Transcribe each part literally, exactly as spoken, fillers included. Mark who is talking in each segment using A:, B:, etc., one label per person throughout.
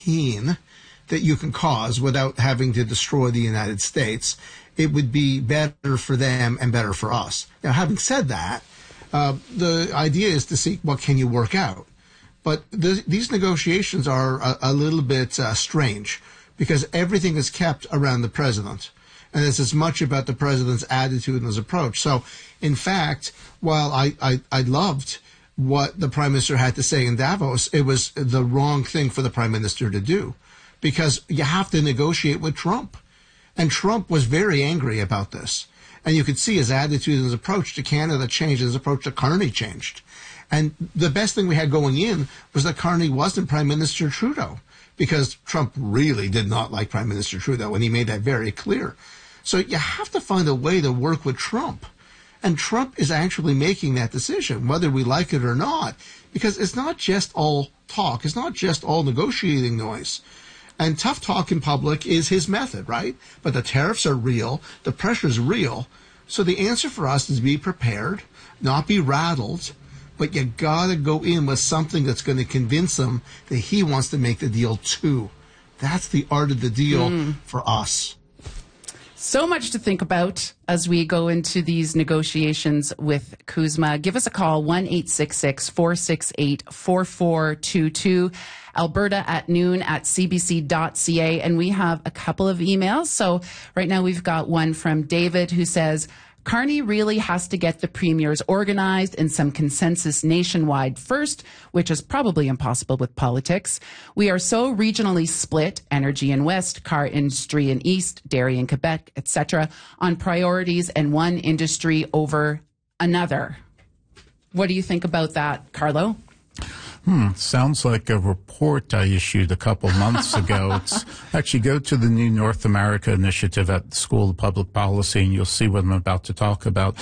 A: pain that you can cause without having to destroy the United States, it would be better for them and better for us. Now, having said that, uh, the idea is to see what can you work out. But the, these negotiations are a, a little bit uh, strange because everything is kept around the president. And it's as much about the president's attitude and his approach. So, in fact, while I, I, I loved what the prime minister had to say in Davos, it was the wrong thing for the prime minister to do because you have to negotiate with Trump. And Trump was very angry about this. And you could see his attitude and his approach to Canada changed, his approach to Carney changed. And the best thing we had going in was that Carney wasn't Prime Minister Trudeau because Trump really did not like Prime Minister Trudeau, and he made that very clear. So you have to find a way to work with Trump. And Trump is actually making that decision, whether we like it or not, because it's not just all talk. It's not just all negotiating noise. And tough talk in public is his method, right? But the tariffs are real. The pressure's real. So the answer for us is be prepared, not be rattled, but you got to go in with something that's going to convince him that he wants to make the deal too. That's the art of the deal mm. for us.
B: So much to think about as we go into these negotiations with CUSMA. Give us a call, one eight six six, four six eight, four four two two, Alberta at noon at c b c dot c a. And we have a couple of emails. So right now we've got one from David who says, Carney really has to get the premiers organized in some consensus nationwide first, which is probably impossible with politics. We are so regionally split, energy in West, car industry in East, dairy in Quebec, et cetera, on priorities and one industry over another. What do you think about that, Carlo?
C: Hmm, sounds like a report I issued a couple months ago. It's actually go to the new North America Initiative at the School of Public Policy, and you'll see what I'm about to talk about.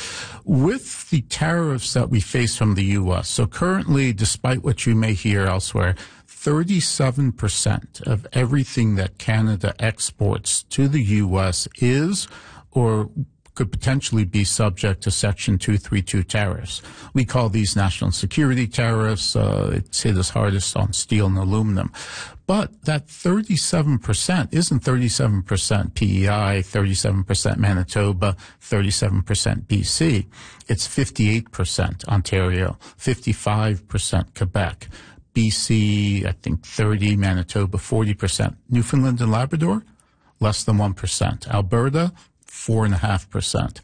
C: With the tariffs that we face from the U S, so currently, despite what you may hear elsewhere, thirty-seven percent of everything that Canada exports to the U S is or could potentially be subject to Section two thirty-two tariffs. We call these national security tariffs. Uh, it's hit us hardest on steel and aluminum. But that thirty-seven percent isn't thirty-seven percent P E I, thirty-seven percent Manitoba, thirty-seven percent B C. It's fifty-eight percent Ontario, fifty-five percent Quebec. B C, I think thirty, Manitoba, forty percent. Newfoundland and Labrador, less than one percent. Alberta, four point five percent.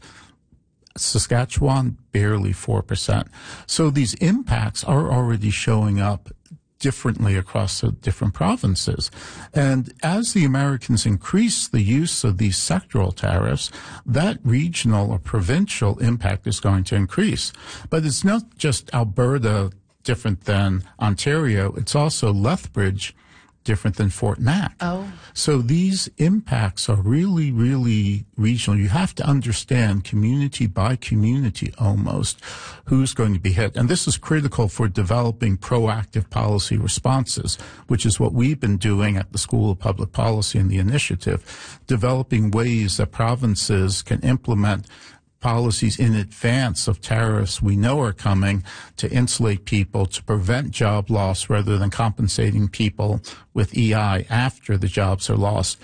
C: Saskatchewan, barely four percent. So these impacts are already showing up differently across the different provinces. And as the Americans increase the use of these sectoral tariffs, that regional or provincial impact is going to increase. But it's not just Alberta different than Ontario, it's also Lethbridge different than Fort Mac.
B: Oh.
C: So these impacts are really, really regional. You have to understand community by community almost who's going to be hit. And this is critical for developing proactive policy responses, which is what we've been doing at the School of Public Policy and the initiative, developing ways that provinces can implement policies in advance of tariffs we know are coming to insulate people, to prevent job loss rather than compensating people with E I after the jobs are lost.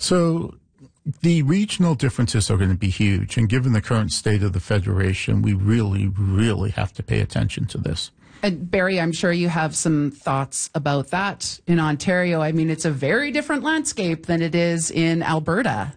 C: So the regional differences are going to be huge. And given the current state of the Federation, we really, really have to pay attention to this.
B: And Barry, I'm sure you have some thoughts about that in Ontario. I mean, it's a very different landscape than it is in Alberta.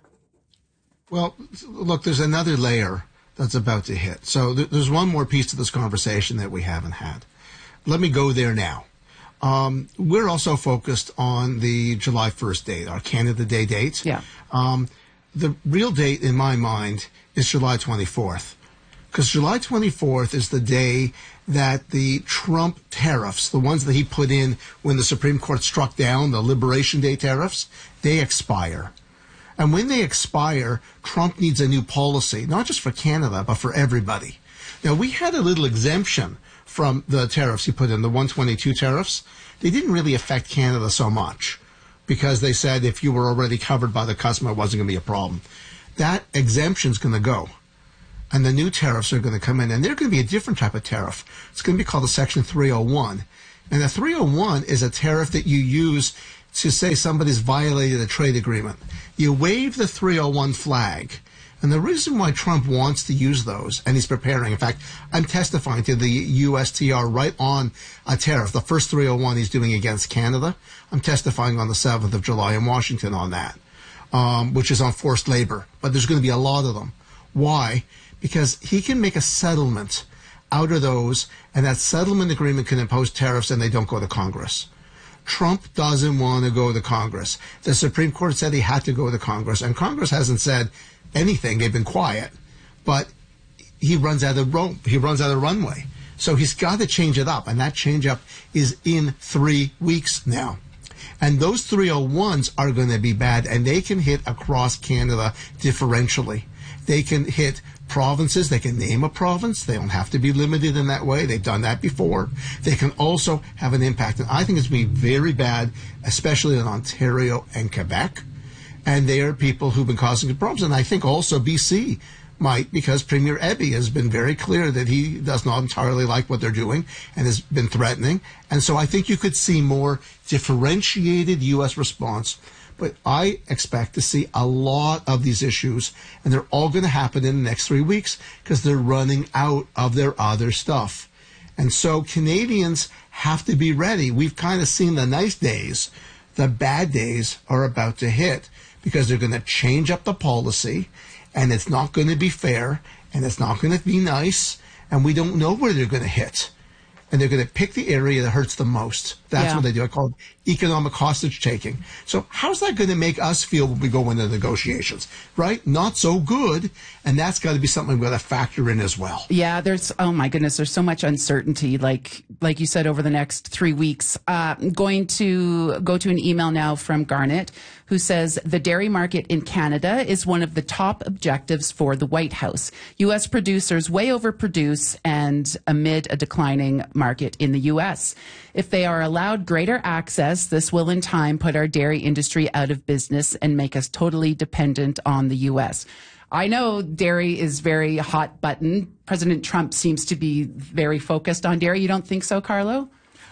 A: Well, look, there's another layer that's about to hit. So th- there's one more piece to this conversation that we haven't had. Let me go there now. Um, we're also focused on the July first date, our Canada Day date.
B: Yeah.
A: Um, the real date in my mind is July twenty-fourth, because July twenty-fourth is the day that the Trump tariffs, the ones that he put in when the Supreme Court struck down the Liberation Day tariffs, they expire. And when they expire, Trump needs a new policy, not just for Canada, but for everybody. Now, we had a little exemption from the tariffs he put in, the one twenty-two tariffs. They didn't really affect Canada so much because they said if you were already covered by the CUSMA, it wasn't going to be a problem. That exemption's going to go. And the new tariffs are going to come in, and they're going to be a different type of tariff. It's going to be called a Section three oh one. And the three oh one is a tariff that you use to say somebody's violated a trade agreement. You wave the three oh one flag. And the reason why Trump wants to use those, and he's preparing, in fact, I'm testifying to the U S T R right on a tariff, the first three oh one he's doing against Canada. I'm testifying on the seventh of July in Washington on that, um, which is on forced labor. But there's going to be a lot of them. Why? Because he can make a settlement out of those, and that settlement agreement can impose tariffs and they don't go to Congress. Trump doesn't want to go to Congress. The Supreme Court said he had to go to Congress, and Congress hasn't said anything. They've been quiet, but he runs out of rope. He runs out of runway. So he's got to change it up, and that change up is in three weeks now. And those three oh ones are going to be bad, and they can hit across Canada differentially. They can hit provinces. They can name a province. They don't have to be limited in that way. They've done that before. They can also have an impact. And I think it's going to be very bad, especially in Ontario and Quebec. And they are people who've been causing problems. And I think also B C might, because Premier Eby has been very clear that he does not entirely like what they're doing and has been threatening. And so I think you could see more differentiated U S response. But I expect to see a lot of these issues, and they're all going to happen in the next three weeks because they're running out of their other stuff. And so Canadians have to be ready. We've kind of seen the nice days. The bad days are about to hit because they're going to change up the policy, and it's not going to be fair, and it's not going to be nice, and we don't know where they're going to hit. And they're going to pick the area that hurts the most. That's
B: yeah.
A: what they do. I call it economic hostage taking. So how's that going to make us feel when we go into negotiations, right? Not so good. And that's got to be something we've got to factor in as well.
B: Yeah, there's, oh my goodness, there's so much uncertainty, like like you said, over the next three weeks. Uh, I'm going to go to an email now from Garnet, who says the dairy market in Canada is one of the top objectives for the White House. U S producers way overproduce and amid a declining market in the U S. If they are allowed greater access, this will in time put our dairy industry out of business and make us totally dependent on the U S. I know dairy is very hot button. President Trump seems to be very focused on dairy. You don't think so, Carlo?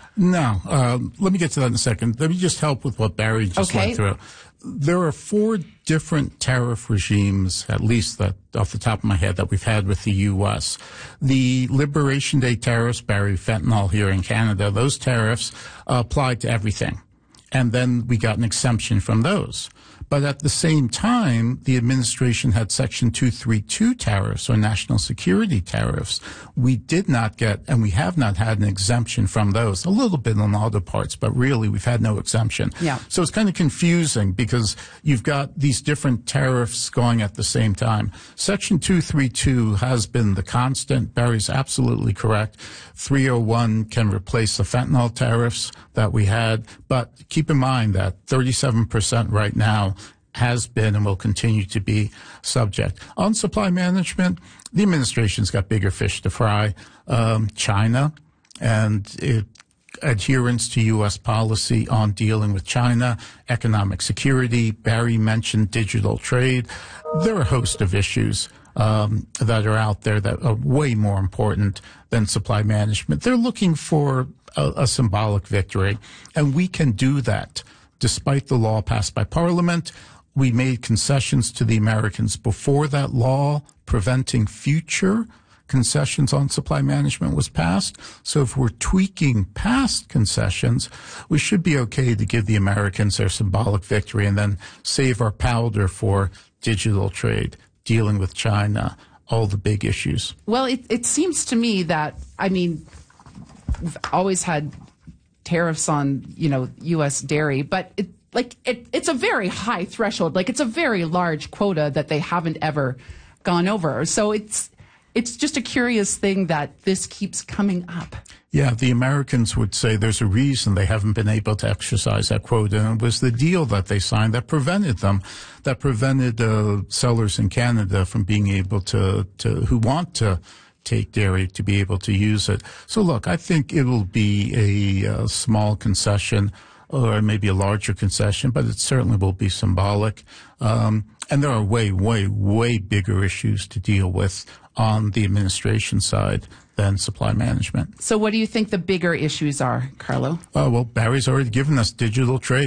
C: No. Uh, let me get to that in a second. Let me just help with what Barry just
B: okay.
C: went through. There are four different tariff regimes, at least that off the top of my head, that we've had with the U S. The Liberation Day tariffs, Barry, fentanyl here in Canada, those tariffs uh, applied to everything. And then we got an exemption from those. But at the same time, the administration had Section two thirty-two tariffs, or national security tariffs. We did not get, and we have not had an exemption from those. A little bit on other parts, but really we've had no exemption.
B: Yeah.
C: So it's kind of confusing because you've got these different tariffs going at the same time. Section two thirty-two has been the constant. Barry's absolutely correct. three oh one can replace the fentanyl tariffs that we had, but keep in mind that thirty-seven percent right now has been and will continue to be subject. On supply management, the administration's got bigger fish to fry. Um, China and it, adherence to U S policy on dealing with China, economic security. Barry mentioned digital trade. There are a host of issues um, that are out there that are way more important than supply management. They're looking for a, a symbolic victory, and we can do that. Despite the law passed by Parliament, we made concessions to the Americans before that law preventing future concessions on supply management was passed. So if we're tweaking past concessions, we should be okay to give the Americans their symbolic victory and then save our powder for digital trade, dealing with China, all the big issues.
B: Well, it, it seems to me that, I mean, we've always had tariffs on, you know, U S dairy, but it, like it, it's a very high threshold. Like it's a very large quota that they haven't ever gone over. So it's it's just a curious thing that this keeps coming up.
C: Yeah, the Americans would say there's a reason they haven't been able to exercise that quota, and it was the deal that they signed that prevented them, that prevented uh, sellers in Canada from being able to, to who want to take dairy to be able to use it. So look, I think it will be a, a small concession or maybe a larger concession, but it certainly will be symbolic. Um, and there are way, way, way bigger issues to deal with on the administration side than supply management.
B: So what do you think the bigger issues are, Carlo?
C: Uh, well, Barry's already given us digital trade.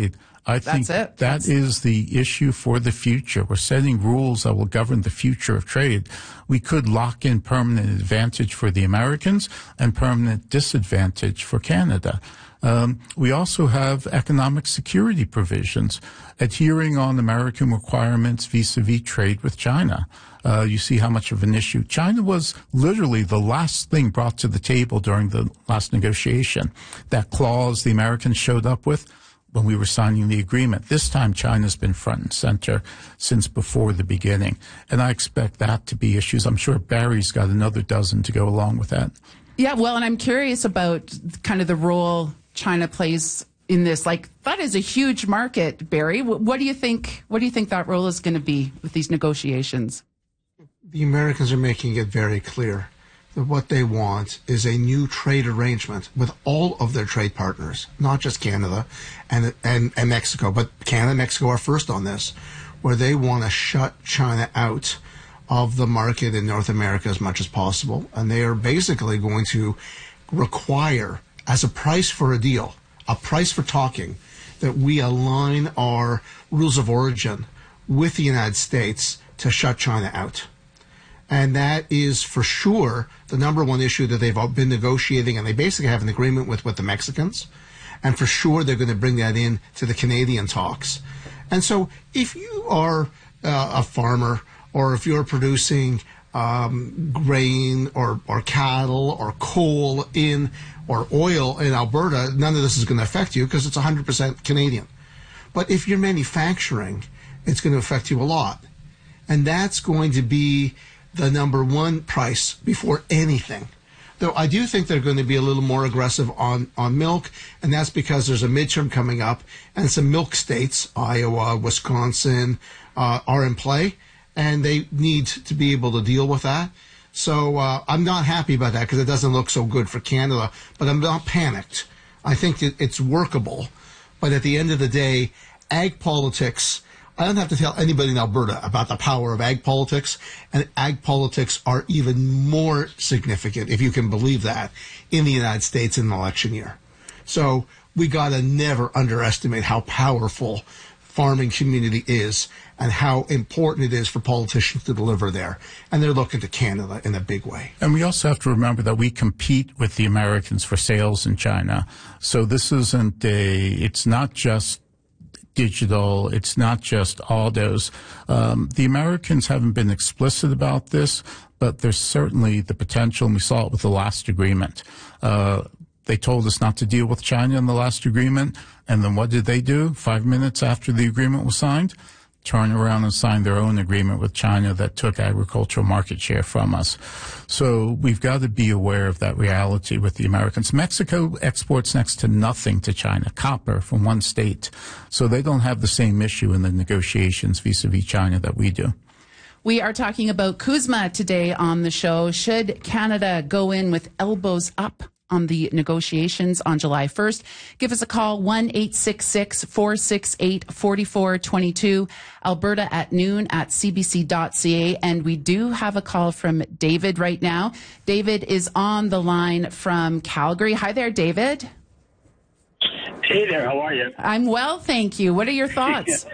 C: I
B: That's
C: think
B: it.
C: that
B: That's...
C: is the issue for the future. We're setting rules that will govern the future of trade. We could lock in permanent advantage for the Americans and permanent disadvantage for Canada. Um, we also have economic security provisions adhering on American requirements vis-a-vis trade with China. Uh, you see how much of an issue. China was literally the last thing brought to the table during the last negotiation. That clause the Americans showed up with when we were signing the agreement. This time China's been front and center since before the beginning. And I expect that to be issues. I'm sure Barry's got another dozen to go along with that.
B: Yeah, well, and I'm curious about kind of the role China plays in this. Like, that is a huge market, Barry. What do you think? What do you think that role is going to be with these negotiations?
A: The Americans are making it very clear that what they want is a new trade arrangement with all of their trade partners, not just Canada and and, and Mexico, but Canada and Mexico are first on this, where they want to shut China out of the market in North America as much as possible. And they are basically going to require, as a price for a deal, a price for talking, that we align our rules of origin with the United States to shut China out. And that is for sure the number one issue that they've been negotiating, and they basically have an agreement with, with the Mexicans. And for sure they're going to bring that in to the Canadian talks. And so if you are uh, a farmer, or if you're producing um, grain or, or cattle or coal in or oil in Alberta, none of this is going to affect you because it's one hundred percent Canadian. But if you're manufacturing, it's going to affect you a lot. And that's going to be the number one price before anything. Though I do think they're going to be a little more aggressive on, on milk, and that's because there's a midterm coming up, and some milk states, Iowa, Wisconsin, uh, are in play, and they need to be able to deal with that. So uh, I'm not happy about that because it doesn't look so good for Canada, but I'm not panicked. I think that it's workable. But at the end of the day, ag politics, I don't have to tell anybody in Alberta about the power of ag politics, and ag politics are even more significant, if you can believe that, in the United States in an election year. So we got to never underestimate how powerful farming community is and how important it is for politicians to deliver there. And they're looking to Canada in a big way.
C: And we also have to remember that we compete with the Americans for sales in China. So this isn't a, it's not just digital, it's not just autos. Um, the Americans haven't been explicit about this, but there's certainly the potential, and we saw it with the last agreement. Uh, They told us not to deal with China in the last agreement, and then what did they do? Five minutes after the agreement was signed, turn around and sign their own agreement with China that took agricultural market share from us. So we've got to be aware of that reality with the Americans. Mexico exports next to nothing to China, copper from one state. So they don't have the same issue in the negotiations vis-a-vis China that we do.
B: We are talking about CUSMA today on the show. Should Canada go in with elbows up on the negotiations on July first? Give us a call, one eight six six, four six eight, four four two two, Alberta at noon at c b c dot c a. And we do have a call from David right now. David is on the line from Calgary. Hi there, David.
D: Hey there, how are you?
B: I'm well, thank you. What are your thoughts?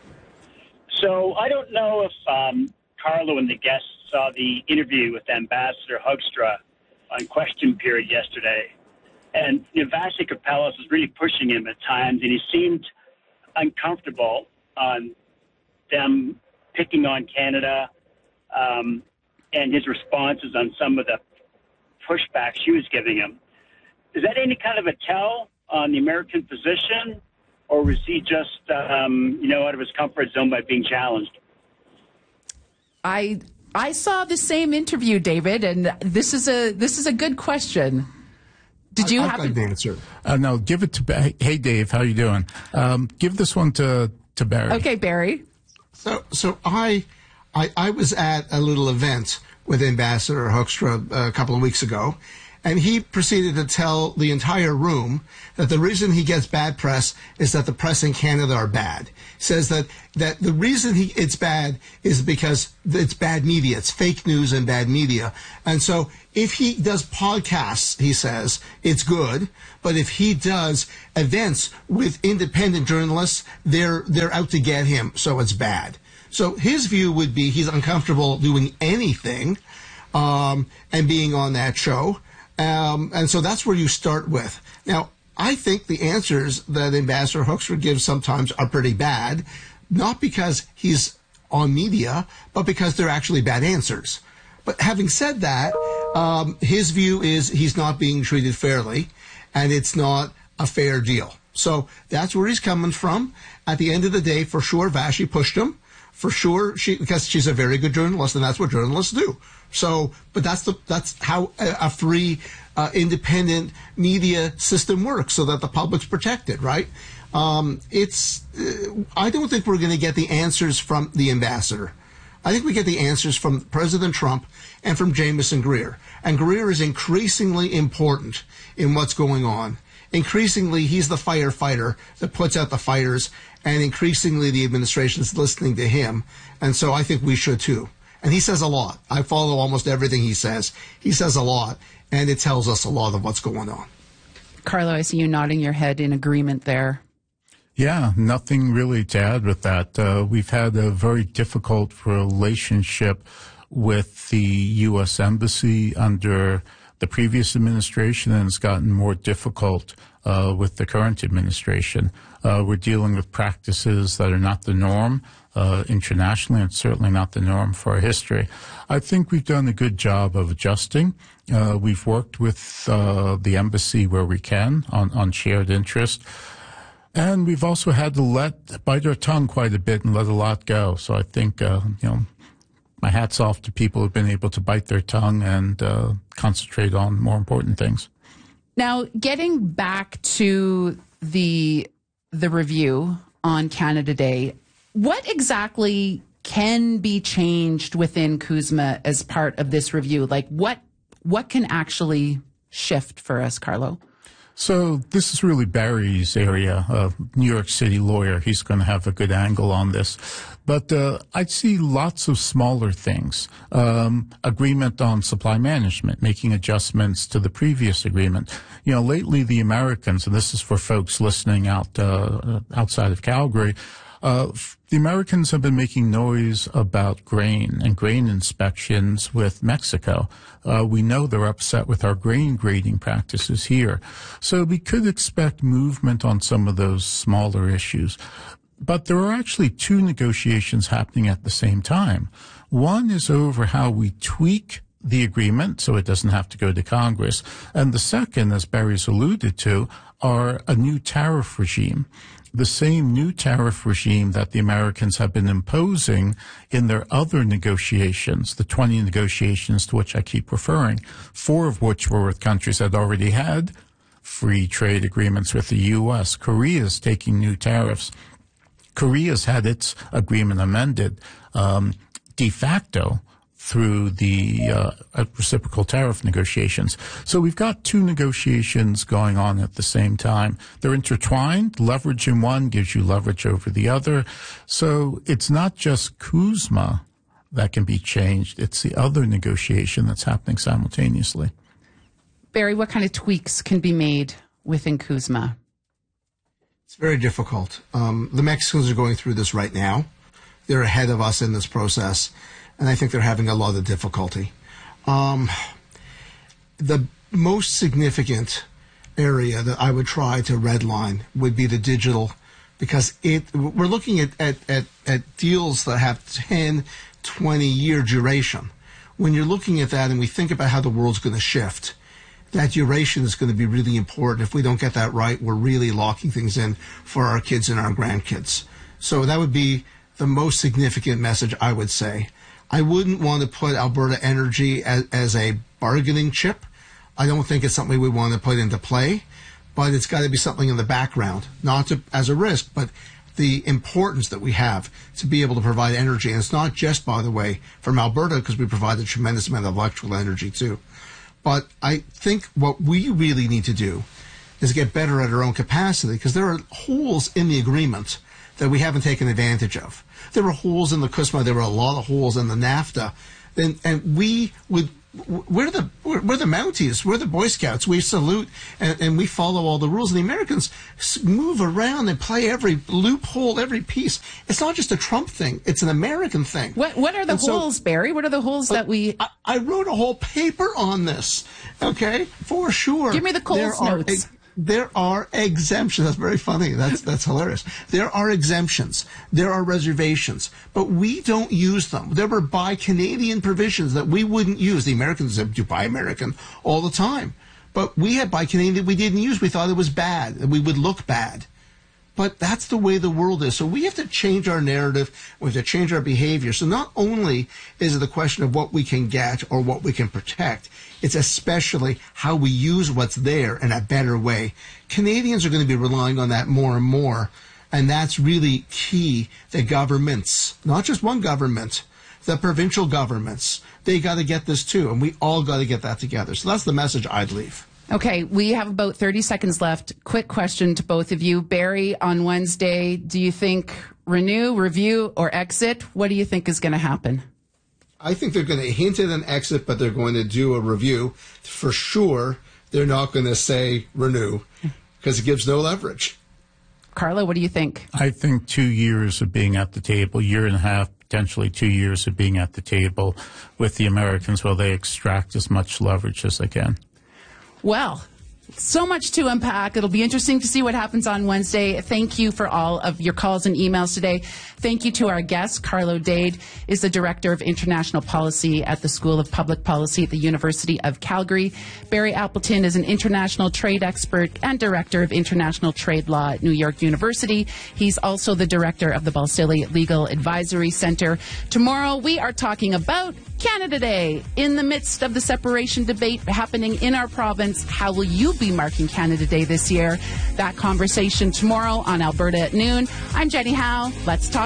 D: So I don't know if um, Carlo and the guests saw the interview with Ambassador Hoekstra on question period yesterday. And you know, Vasek Kapelos was really pushing him at times, and he seemed uncomfortable on them picking on Canada um, and his responses on some of the pushback she was giving him. Is that any kind of a tell on the American position, or was he just, um, you know, out of his comfort zone by being challenged?
B: I I saw the same interview, David, and this is a this is a good question. Did you
A: I,
B: have
A: I'd answer?
C: Uh, no, give it to. Hey, Dave, how you doing? Um, give this one to to Barry.
B: Okay, Barry.
A: So, so I, I, I was at a little event with Ambassador Hoekstra a couple of weeks ago, And he proceeded to tell the entire room that the reason he gets bad press is that the press in Canada are bad. Says that, that the reason he, it's bad is because it's bad media. It's fake news and bad media. And so if he does podcasts, he says, it's good. But if he does events with independent journalists, they're, they're out to get him. So it's bad. So his view would be he's uncomfortable doing anything, um, and being on that show. Um, and so that's where you start with. Now, I think the answers that Ambassador Hoekstra gives sometimes are pretty bad, not because he's on media, but because they're actually bad answers. But having said that, um, his view is he's not being treated fairly, and it's not a fair deal. So that's where he's coming from. At the end of the day, for sure, Vassy pushed him. For sure, she because she's a very good journalist, and that's what journalists do. So, but that's the that's how a, a free, uh, independent media system works, so that the public's protected, right? Um, it's uh, I don't think we're going to get the answers from the ambassador. I think we get the answers from President Trump and from Jameson Greer. And Greer is increasingly important in what's going on. Increasingly, he's the firefighter that puts out the fires, and increasingly the administration is listening to him. And so I think we should too. And he says a lot. I follow almost everything he says. He says a lot, and it tells us a lot of what's going on.
B: Carlo, I see you nodding your head in agreement there.
C: Yeah, nothing really to add with that. Uh, we've had a very difficult relationship with the U S Embassy under the previous administration, and it's gotten more difficult uh, with the current administration. Uh, we're dealing with practices that are not the norm uh, internationally, and certainly not the norm for our history. I think we've done a good job of adjusting. Uh, we've worked with uh, the embassy where we can on, on shared interest. And we've also had to let bite our tongue quite a bit and let a lot go. So I think, uh, you know, my hat's off to people who've been able to bite their tongue and uh, concentrate on more important things.
B: Now, getting back to the the review on Canada Day, what exactly can be changed within CUSMA as part of this review? Like, what what can actually shift for us, Carlo?
C: So this is really Barry's area, a New York City lawyer. He's going to have a good angle on this. But uh, I'd see lots of smaller things. Um, agreement on supply management, making adjustments to the previous agreement. You know, lately the Americans, and this is for folks listening out uh, outside of Calgary, Uh, the Americans have been making noise about grain and grain inspections with Mexico. Uh, we know they're upset with our grain grading practices here. So we could expect movement on some of those smaller issues. But there are actually two negotiations happening at the same time. One is over how we tweak the agreement so it doesn't have to go to Congress. And the second, as Barry's alluded to, are a new tariff regime. The same new tariff regime that the Americans have been imposing in their other negotiations, the twenty negotiations to which I keep referring, four of which were with countries that already had free trade agreements with the U S. Korea's taking new tariffs. Korea's had its agreement amended um, de facto through the uh, reciprocal tariff negotiations. So we've got two negotiations going on at the same time. They're intertwined. Leverage in one gives you leverage over the other. So it's not just CUSMA that can be changed. It's the other negotiation that's happening simultaneously.
B: Barry, what kind of tweaks can be made within CUSMA?
A: It's very difficult. Um, the Mexicans are going through this right now. They're ahead of us in this process, and I think they're having a lot of difficulty. Um, the most significant area that I would try to redline would be the digital, because it we're looking at, at, at, at deals that have ten, twenty year duration. When you're looking at that and we think about how the world's going to shift, that duration is going to be really important. If we don't get that right, we're really locking things in for our kids and our grandkids. So that would be the most significant message, I would say. I wouldn't want to put Alberta Energy as, as a bargaining chip. I don't think it's something we want to put into play, but it's got to be something in the background, not to, as a risk, but the importance that we have to be able to provide energy. And it's not just, by the way, from Alberta, because we provide a tremendous amount of electrical energy too. But I think what we really need to do is get better at our own capacity, because there are holes in the agreement that we haven't taken advantage of. There were holes in the CUSMA. There were a lot of holes in the NAFTA. And, and we would, we're the, we're, we're the Mounties. We're the Boy Scouts. We salute and, and we follow all the rules. And the Americans move around and play every loophole, every piece. It's not just a Trump thing. It's an American thing.
B: What, what are the
A: and
B: holes, so, Barry? What are the holes uh, that we...
A: I, I wrote a whole paper on this, okay, for sure.
B: Give me the Coles notes.
A: A, There are exemptions. That's very funny. That's that's hilarious. There are exemptions. There are reservations, but we don't use them. There were Buy Canadian provisions that we wouldn't use. The Americans do Buy American all the time, but we had Buy Canadian that we didn't use. We thought it was bad, that we would look bad. But that's the way the world is. So we have to change our narrative. We have to change our behavior. So not only is it the question of what we can get or what we can protect, it's especially how we use what's there in a better way. Canadians are going to be relying on that more and more. And that's really key. The governments, not just one government, the provincial governments, they got to get this too. And we all got to get that together. So that's the message I'd leave.
B: Okay, we have about thirty seconds left. Quick question to both of you. Barry, on Wednesday, do you think renew, review, or exit? What do you think is going to happen?
A: I think they're going to hint at an exit, but they're going to do a review. For sure, they're not going to say renew, because it gives no leverage.
B: Carla, what do you think?
C: I think two years of being at the table, year and a half, potentially two years of being at the table with the Americans while they extract as much leverage as they can.
B: Well, so much to unpack. It'll be interesting to see what happens on Wednesday. Thank you for all of your calls and emails today. Thank you to our guest. Carlo Dade is the Director of International Policy at the School of Public Policy at the University of Calgary. Barry Appleton is an international trade expert and Director of International Trade Law at New York University. He's also the Director of the Balsillie Legal Advisory Center. Tomorrow, we are talking about Canada Day. In the midst of the separation debate happening in our province, how will you be marking Canada Day this year? That conversation tomorrow on Alberta at noon. I'm Jenny Howe. Let's talk.